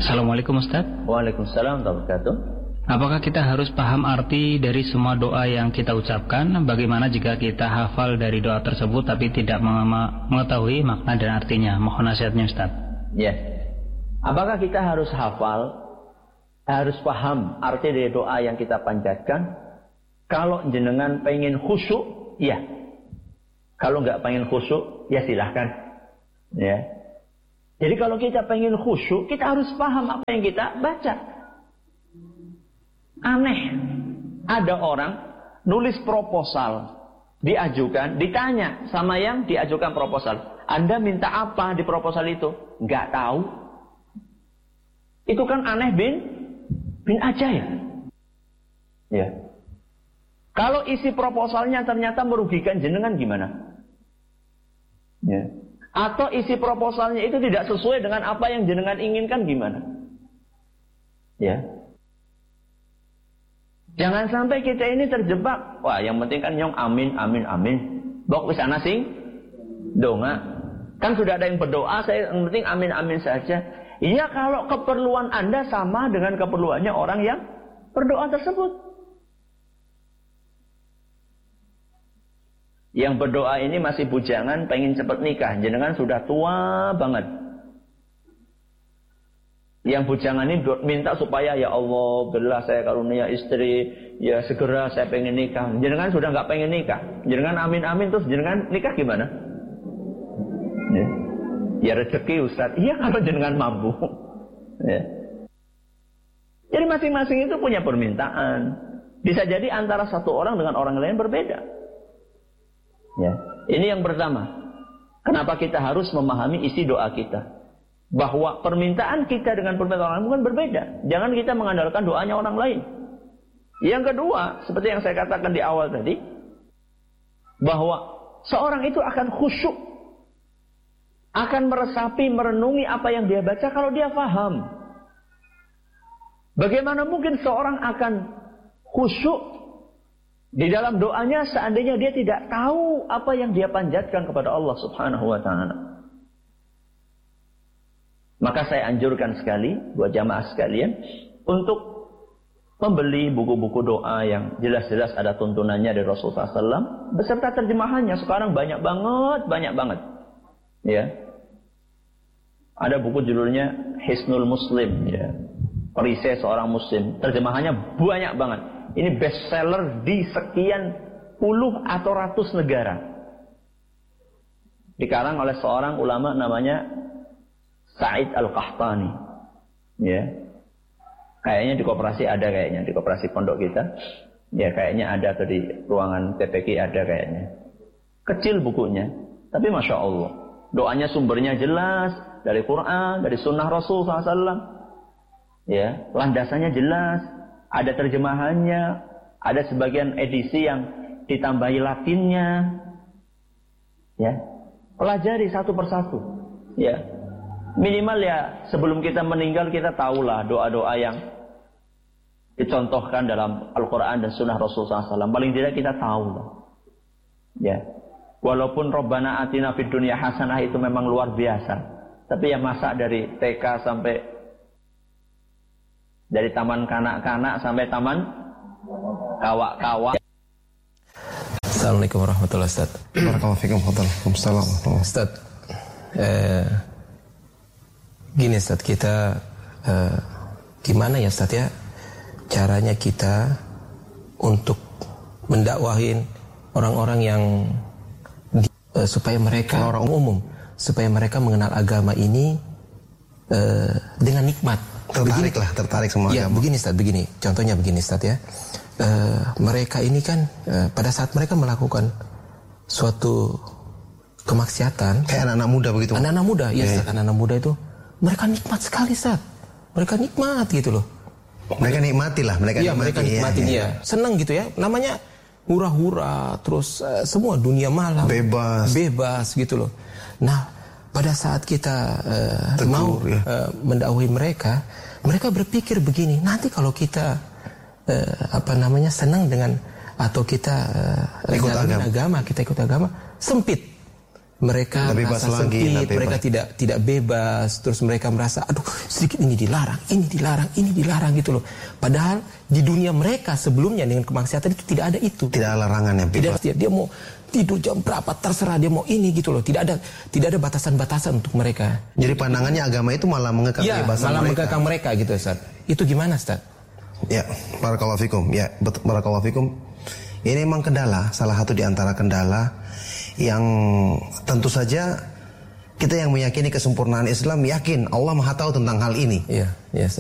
Assalamualaikum Ustaz. Waalaikumsalam warahmatullahi wabarakatuh. Apakah kita harus paham arti dari semua doa yang kita ucapkan? Bagaimana jika kita hafal dari doa tersebut tapi tidak mengetahui makna dan artinya? Mohon nasihatnya Ustaz. Ya. Apakah kita harus hafal, harus paham arti dari doa yang kita panjatkan? Kalau jenengan pengen khusyuk, ya. Kalau nggak pengen khusyuk, ya silahkan. Ya. Jadi kalau kita pengen khusyuk, kita harus paham apa yang kita baca. Aneh, ada orang nulis proposal, diajukan, ditanya sama yang diajukan proposal. Anda minta apa di proposal itu? Nggak tahu. Itu kan aneh bin ajaib. Ya. Kalau isi proposalnya ternyata merugikan jenengan gimana? Ya. Atau isi proposalnya itu tidak sesuai dengan apa yang jenengan inginkan gimana? Ya. Jangan sampai kita ini terjebak. Wah, yang penting kan nyong amin, amin, amin. Bok bisa sing donga. Kan sudah ada yang berdoa, saya yang penting amin, amin saja. Iya, kalau keperluan Anda sama dengan keperluannya orang yang berdoa tersebut. Yang berdoa ini masih bujangan, pengen cepat nikah. Jenengan sudah tua banget. Yang bujangan ini minta supaya ya Allah berilah saya karunia istri, ya segera saya pengen nikah. Jenengan sudah nggak pengen nikah. Jenengan amin amin terus jenengan nikah gimana? Ya rezeki Ustaz. Iya kalau jenengan mampu. Ya. Jadi masing-masing itu punya permintaan. Bisa jadi antara satu orang dengan orang lain berbeda. Ya. Ini yang pertama. Kenapa kita harus memahami isi doa kita? Bahwa permintaan kita dengan permintaan orang lain bukan berbeda. Jangan kita mengandalkan doanya orang lain. Yang kedua, seperti yang saya katakan di awal tadi, bahwa seorang itu akan khusyuk, akan meresapi, merenungi apa yang dia baca kalau dia paham. Bagaimana mungkin seorang akan khusyuk di dalam doanya seandainya dia tidak tahu apa yang dia panjatkan kepada Allah Subhanahu wa taala. Maka saya anjurkan sekali buat jamaah sekalian untuk membeli buku-buku doa yang jelas-jelas ada tuntunannya dari Rasulullah SAW beserta terjemahannya. Sekarang banyak banget. Ya. Ada buku judulnya Hisnul Muslim, ya. Perisai seorang muslim. Terjemahannya banyak banget. Ini bestseller di sekian puluh atau ratus negara. Dikarang oleh seorang ulama namanya Sa'id Al-Qahtani. Ya. Kayaknya di koperasi ada kayaknya. Di koperasi pondok kita. Ya kayaknya ada atau di ruangan TPQ ada kayaknya. Kecil bukunya. Tapi Masya Allah. Doanya sumbernya jelas. Dari Quran, dari sunnah Rasul SAW. Ya. Landasannya jelas. Ada terjemahannya, ada sebagian edisi yang ditambahi latinnya. Ya. Pelajari satu persatu. Ya. Minimal ya sebelum kita meninggal kita tahulah doa-doa yang dicontohkan dalam Al-Quran dan Sunnah Rasulullah SAW. Paling tidak kita tahulah. Ya. Walaupun Rabbana atina fid dunya hasanah itu memang luar biasa. Tapi ya masa dari TK sampai dari taman kanak-kanak sampai taman kawak-kawak. Assalamualaikum warahmatullahi wabarakatuh. Waalaikumsalam. Ustaz, gini Ustaz, kita gimana ya Ustaz ya caranya kita untuk mendakwahin orang-orang yang supaya mereka orang umum, supaya mereka mengenal agama ini dengan nikmat. Tertarik semua ya, agama. Begini Ustaz, begini. Contohnya begini Ustaz ya. Mereka ini kan pada saat mereka melakukan suatu kemaksiatan, kayak anak-anak muda begitu. Anak-anak muda, ya Ustaz, anak-anak muda itu mereka nikmat sekali Ustaz. Mereka nikmat gitu loh. Mereka nikmati lah, mereka nikmati. Ya. Senang gitu ya. Namanya hura-hura, terus semua dunia malam bebas gitu loh. Nah, pada saat kita mau mendakwahi mereka berpikir begini, nanti kalau kita senang dengan atau kita ikut agama, sempit. mereka merasa sempit, mereka tidak bebas, terus mereka merasa aduh sedikit ini dilarang gitu loh. Padahal di dunia mereka sebelumnya dengan kemaksiatan itu tidak ada itu. Tidak ada larangan yang bebas. Dia mau tidur jam berapa terserah, dia mau ini gitu loh. Tidak ada batasan-batasan untuk mereka. Jadi pandangannya agama itu malah mengekang kebebasan malah mengekang mereka gitu, Ustaz. Itu gimana, Ustaz? Ya, barakallahu fikum. Ya, barakallahu fikum. Ini memang kendala, salah satu di antara kendala yang tentu saja kita yang meyakini kesempurnaan Islam yakin Allah Maha tahu tentang hal ini. Iya,